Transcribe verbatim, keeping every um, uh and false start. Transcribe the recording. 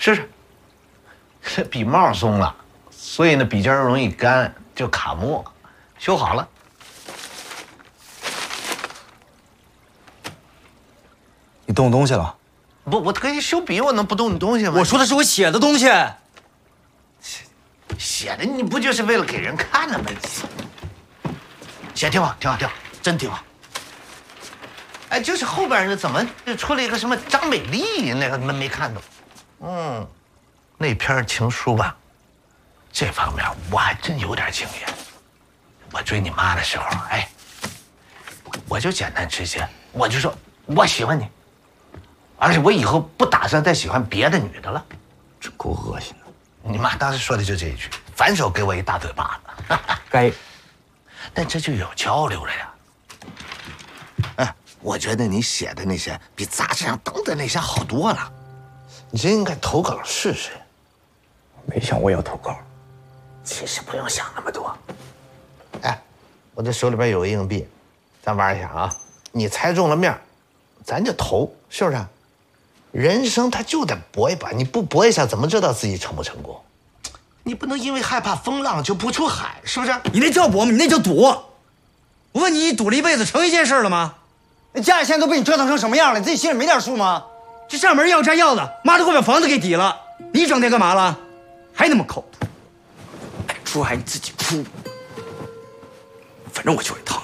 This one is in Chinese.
试试。这笔帽松了，所以呢笔尖容易干，就卡墨。修好了。 你动东西了？ 不，我可以修笔，我能不动你东西吗？ 我说的是我写的东西。 写的你不就是为了给人看的吗？写挺好，挺好，挺好，真挺好。哎，就是后边那怎么就出了一个什么张美丽，那个你们没看懂？嗯，那篇情书吧，这方面我还真有点经验。我追你妈的时候，哎，我就简单直接，我就说我喜欢你，而且我以后不打算再喜欢别的女的了。 这够恶心的。 你妈当时说的就这一句，反手给我一大嘴巴子。 该， 但这就有交流了呀。哎，我觉得你写的那些比杂志上登的那些好多了，你真应该投稿试试。 没想过要投稿。 其实不用想那么多。哎，我这手里边有个硬币，咱玩一下啊！你猜中了面，咱就投，是不是？人生它就得搏一把，你不搏一下，怎么知道自己成不成功？你不能因为害怕风浪就不出海，是不是？ 你那叫搏吗？你那叫赌。我问你，你赌了一辈子成一件事了吗？那家里现在都被你折腾成什么样了？你自己心里没点数吗？这上门要债要的，妈都快把房子给抵了，你整天干嘛了？还那么抠。爱哭还你自己哭，反正我就是一套。